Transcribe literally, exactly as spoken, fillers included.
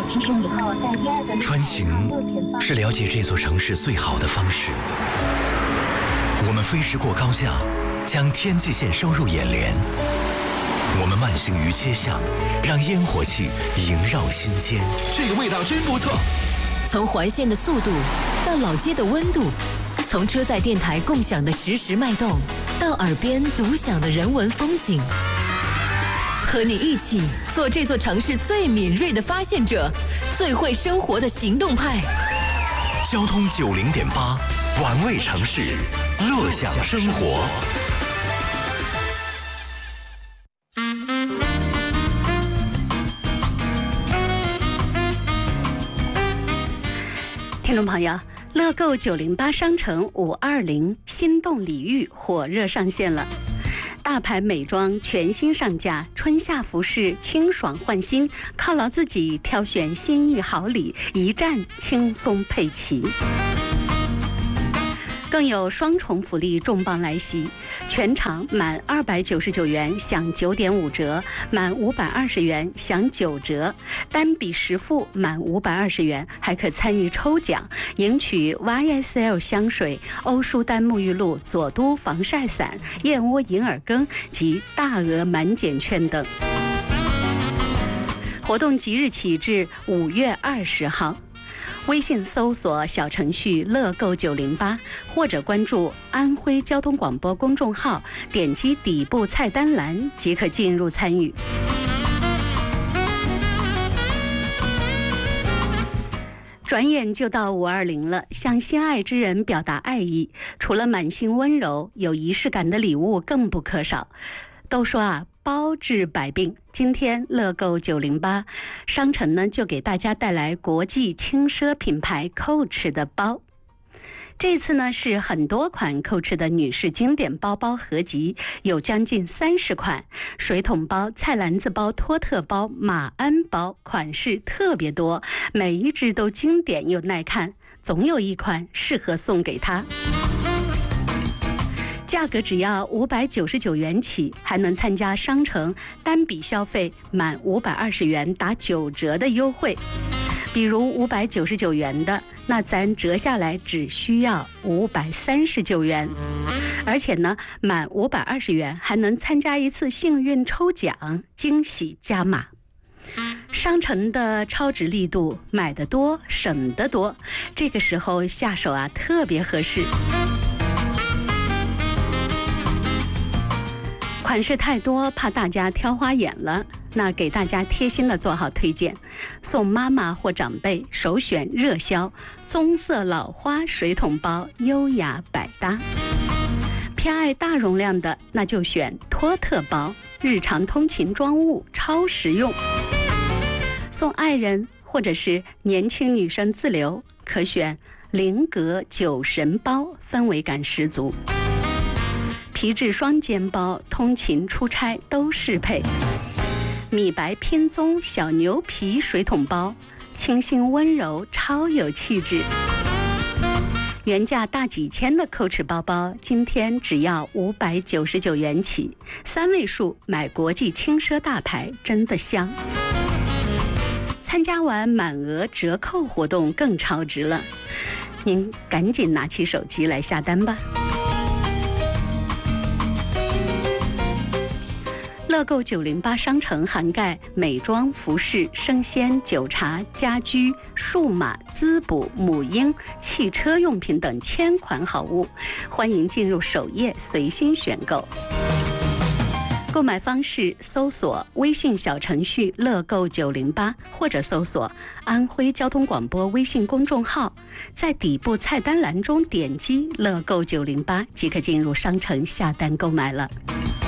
骑乘以后在第二个穿行是了解这座城市最好的方式。我们飞驰过高架，将天际线收入眼帘。我们慢行于街巷，让烟火气萦绕心间。 这个味道真不错。 从环线的速度到老街的温度，从车载电台共享的实时脉动，到耳边独享的人文风景。和你一起做这座城市最敏锐的发现者，最会生活的行动派。 交通九零点八，玩味城市，乐享生活。 听众朋友，乐购九零八商城五二零心动礼遇火热上线了。大牌美妆全新上架，春夏服饰清爽换新，犒劳自己挑选心意好礼，一站轻松配齐。更有双重福利重磅来袭，全场满二百九十九元享九点五折，满五百二十元享九折，单笔实付满五百二十元还可参与抽奖，赢取 Y S L 香水、欧舒丹沐浴露、佐都防晒伞、燕窝银耳羹及大额满减券等。活动即日起至五月二十号。微信搜索小程序乐购九零八，或者关注安徽交通广播公众号，点击底部菜单栏即可进入参与。转眼就到五二零了，向心爱之人表达爱意，除了满心温柔，有仪式感的礼物更不可少。都说啊，包治百病。今天乐购九零八商城呢，就给大家带来国际轻奢品牌 Coach 的包。这次呢是很多款 Coach 的女士经典包包合集，有将近三十款，水桶包、菜篮子包、托特包、马鞍包，款式特别多，每一只都经典又耐看，总有一款适合送给她。价格只要五百九十九元起，还能参加商城单笔消费满五百二十元打九折的优惠。比如五百九十九元的，那咱折下来只需要五百三十九元。而且呢，满五百二十元还能参加一次幸运抽奖，惊喜加码。商城的超值力度，买得多省得多，这个时候下手啊特别合适。款式太多，怕大家挑花眼了，那给大家贴心的做好推荐，送妈妈或长辈首选热销棕色老花水桶包，优雅百搭。偏爱大容量的，那就选托特包，日常通勤装物超实用。送爱人或者是年轻女生自留，可选菱格酒神包，氛围感十足。皮质双肩包，通勤出差都适配。米白拼棕小牛皮水桶包，清新温柔，超有气质。原价大几千的 Coach 包包，今天只要五百九十九元起，三位数买国际轻奢大牌，真的香。参加完满额折扣活动更超值了，您赶紧拿起手机来下单吧。乐购九零八商城涵盖美妆、服饰、生鲜、酒茶、家居、数码、滋补、母婴、汽车用品等千款好物，欢迎进入首页随心选购。购买方式：搜索微信小程序乐购九零八，或者搜索安徽交通广播微信公众号，在底部菜单栏中点击乐购九零八即可进入商城下单购买了。